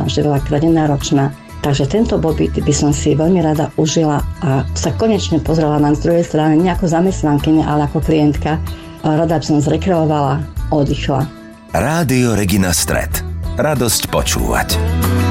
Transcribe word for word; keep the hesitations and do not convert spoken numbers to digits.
že veľakrát je náročná. Takže tento pobyt by som si veľmi rada užila a sa konečne pozrela na druhej strane, nie ako zamestnankyňa, ale ako klientka. Rada by som zrekreovala, oddychla. Rádio Regina Stret. Radosť počúvať.